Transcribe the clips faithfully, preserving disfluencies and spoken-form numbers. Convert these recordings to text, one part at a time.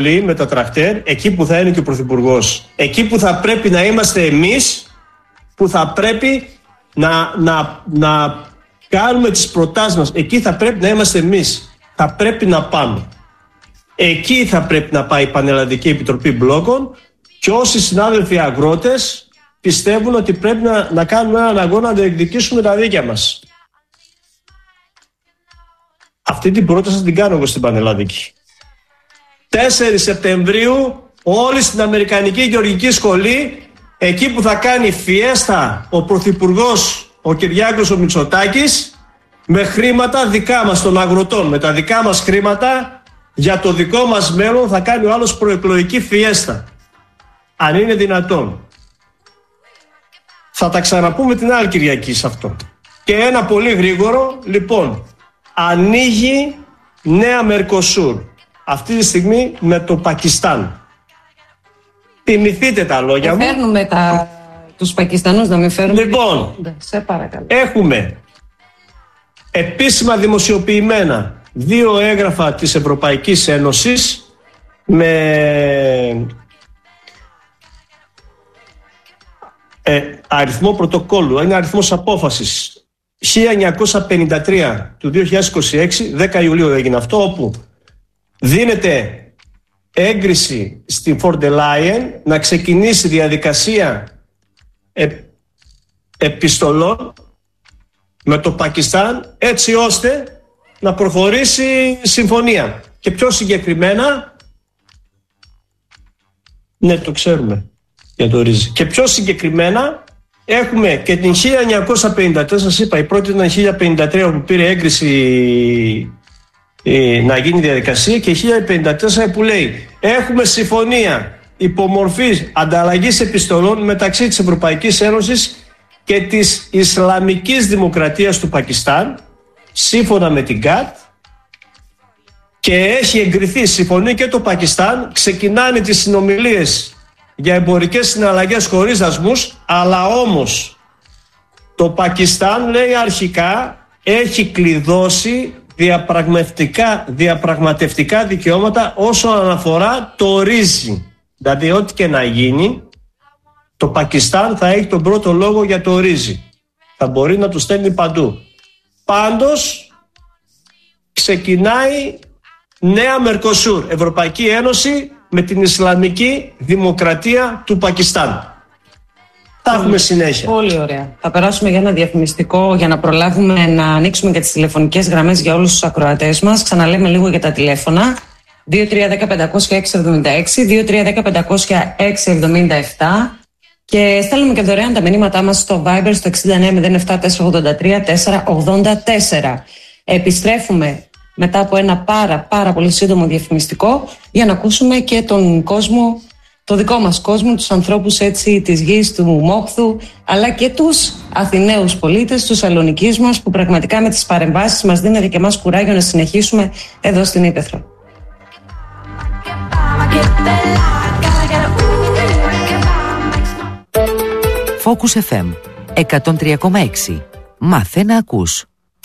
με τα τρακτέρ, εκεί που θα είναι και ο Πρωθυπουργός. Εκεί που θα πρέπει να είμαστε εμείς, που θα πρέπει να, να, να κάνουμε τις προτάσεις μας. Εκεί θα πρέπει να είμαστε εμείς. Θα πρέπει να πάμε. Εκεί θα πρέπει να πάει η Πανελλαδική Επιτροπή Μπλόκων και όσοι συνάδελφοι αγρότες πιστεύουν ότι πρέπει να, να κάνουμε έναν αγώνα να διεκδικήσουμε τα δίκαια μας. Αυτή την πρόταση θα την κάνω εγώ στην Πανελλαδική. τέσσερις Σεπτεμβρίου όλοι στην Αμερικανική Γεωργική Σχολή, εκεί που θα κάνει φιέστα ο Πρωθυπουργός ο Κυριάκος ο Μητσοτάκης, με χρήματα δικά μας των αγροτών, με τα δικά μας χρήματα για το δικό μας μέλλον θα κάνει ο άλλος προεκλογική φιέστα. Αν είναι δυνατόν. Θα τα ξαναπούμε την άλλη Κυριακή σε αυτό. Και ένα πολύ γρήγορο, λοιπόν, ανοίγει νέα Μερκοσούρ. Αυτή τη στιγμή με το Πακιστάν. Θυμηθείτε τα λόγια μου. Φέρνουμε τα... τους Πακιστανούς να μην φέρνουμε. Λοιπόν, σε παρακαλώ. Έχουμε επίσημα δημοσιοποιημένα δύο έγγραφα της Ευρωπαϊκής Ένωσης με ε, αριθμό πρωτοκόλλου, είναι αριθμός απόφασης χίλια εννιακόσια πενήντα τρία του δύο χιλιάδες είκοσι έξι, δέκα Ιουλίου έγινε αυτό, όπου δίνεται έγκριση στην Φορντερ Λάιεν να ξεκινήσει διαδικασία ε, επιστολών με το Πακιστάν έτσι ώστε να προχωρήσει συμφωνία. Και πιο συγκεκριμένα, ναι, το ξέρουμε για το ρύζι. Και πιο συγκεκριμένα έχουμε και την χίλια εννιακόσια πενήντα τέσσερα, σας είπα, η πρώτη ήταν χίλια πενήντα τρία που πήρε έγκριση ε, να γίνει διαδικασία, και χίλια πενήντα τέσσερα που λέει έχουμε συμφωνία υπομορφής ανταλλαγής επιστολών μεταξύ της Ευρωπαϊκής Ένωσης και της Ισλαμικής Δημοκρατίας του Πακιστάν σύμφωνα με την ΚΑΤ, και έχει εγκριθεί συμφωνία και το Πακιστάν, ξεκινάνε τις συνομιλίες για εμπορικές συναλλαγές χωρίς δασμούς, αλλά όμως το Πακιστάν, λέει, αρχικά έχει κλειδώσει διαπραγματευτικά, διαπραγματευτικά δικαιώματα όσον αναφορά το ρύζι. Δηλαδή ό,τι και να γίνει, το Πακιστάν θα έχει τον πρώτο λόγο για το ρύζι. Θα μπορεί να το στέλνει παντού. Πάντως ξεκινάει νέα Μερκοσούρ, Ευρωπαϊκή Ένωση με την Ισλαμική Δημοκρατία του Πακιστάν. Θα έχουμε συνέχεια. Πολύ ωραία. Θα περάσουμε για ένα διαφημιστικό για να προλάβουμε να ανοίξουμε και τις τηλεφωνικές γραμμές για όλους τους ακροατές μας. Ξαναλέμε λίγο για τα τηλέφωνα. δύο τρία ένα μηδέν πέντε έξι επτά έξι, δύο τρία ένα μηδέν πέντε έξι επτά επτά, και στέλνουμε και δωρεάν τα μηνύματά μας στο Viber στο εξήντα εννέα μηδέν επτά τέσσερα ογδόντα τρία τέσσερα ογδόντα τέσσερα. Επιστρέφουμε μετά από ένα πάρα πάρα πολύ σύντομο διαφημιστικό για να ακούσουμε και τον κόσμο, το δικό μας κόσμο, τους ανθρώπους έτσι της γης, του Μόχθου, αλλά και τους Αθηναίους πολίτες, τους Σαλονικής μας, που πραγματικά με τις παρεμβάσεις μας δίνεται και μας κουράγιο να συνεχίσουμε εδώ στην Ήπεθρο. Focus εφ εμ εκατόν τρία κόμμα έξι. Μάθε να ακούς.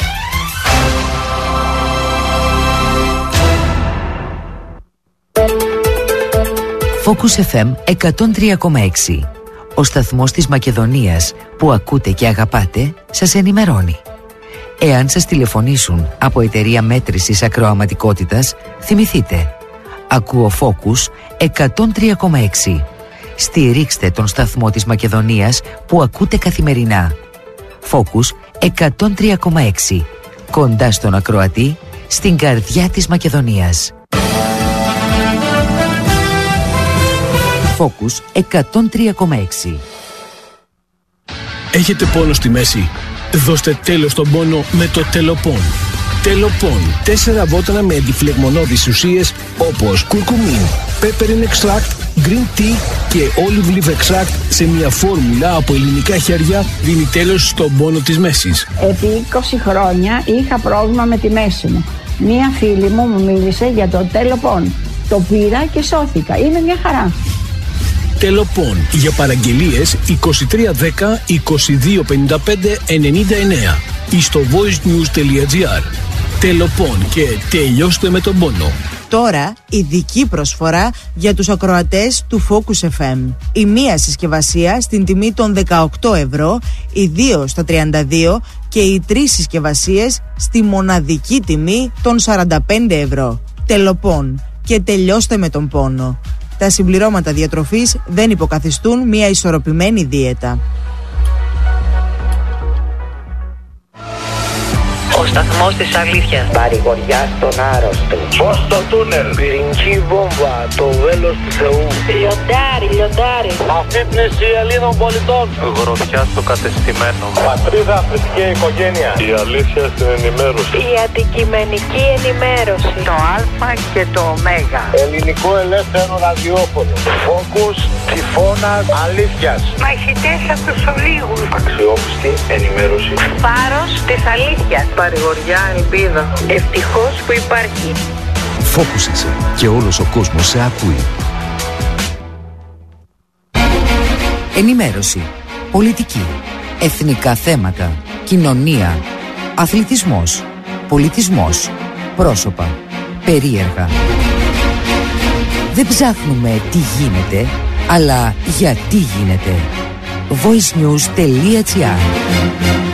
Focus εφ εμ εκατόν τρία κόμμα έξι. Ο σταθμός της Μακεδονίας που ακούτε και αγαπάτε σας ενημερώνει. Εάν σας τηλεφωνήσουν από εταιρεία μέτρησης ακροαματικότητας, θυμηθείτε. Ακούω Focus εκατόν τρία κόμμα έξι. Στηρίξτε τον σταθμό της Μακεδονίας που ακούτε καθημερινά. Focus εκατόν τρία κόμμα έξι. Κοντά στον ακροατή, στην καρδιά της Μακεδονίας. Focus εκατόν τρία κόμμα έξι. Έχετε πόνο στη μέση? Δώστε τέλος στον πόνο με το Τελοπών. Τελοπών. Τέσσερα βότανα με αντιφλεγμονώδεις ουσίες όπως κουρκουμίν, peppermint extract, green tea και olive leaf extract σε μια φόρμουλα από ελληνικά χέρια δίνει τέλος στον πόνο της μέσης. Επί είκοσι χρόνια είχα πρόβλημα με τη μέση μου. Μία φίλη μου μου μίλησε για το Τελοπών. Το πήρα και σώθηκα. Είναι μια χαρά. Τελοπών. Για παραγγελίες είκοσι τρία δέκα είκοσι δύο πενήντα πέντε ενενήντα εννέα ή στο voicenews τελεία gr. Τελοπών και τελειώστε με τον πόνο. Τώρα ειδική προσφορά για τους ακροατές του Focus εφ εμ. Η μία συσκευασία στην τιμή των δεκαοκτώ ευρώ, οι δύο στα τριάντα δύο και οι τρεις συσκευασίες στη μοναδική τιμή των σαράντα πέντε ευρώ. Τελοπών και τελειώστε με τον πόνο. Τα συμπληρώματα διατροφής δεν υποκαθιστούν μια ισορροπημένη δίαιτα. Ο σταθμός της αλήθειας. Παρηγοριά στον άρρωστο. Φως στο τούνελ. Πυρηνική βόμβα. Το βέλος του Θεού. Λιοντάρι, λιοντάρι. Αφύπνιση Ελλήνων πολιτών. Γροθιά στο κατεστημένο. Πατρίδα, θρησκεία, οικογένεια. Η αλήθεια στην ενημέρωση. Η αντικειμενική ενημέρωση. Το Α και το Ω. Ελληνικό ελεύθερο ραδιόφωνο. Focus, τυφώνας, αλήθειας. Μαχητές από τους ολίγους. Αξιόπιστη ενημέρωση. Φάρος της αλήθειας. Παρηγοριά, ελπίδα. Ευτυχώς που υπάρχει. Φόκουσεσαι και όλος ο κόσμος σε ακούει. Ενημέρωση, πολιτική, εθνικά θέματα, κοινωνία, αθλητισμός, πολιτισμός, πρόσωπα, περίεργα. Δεν ψάχνουμε τι γίνεται, αλλά γιατί γίνεται. voice news τελεία gr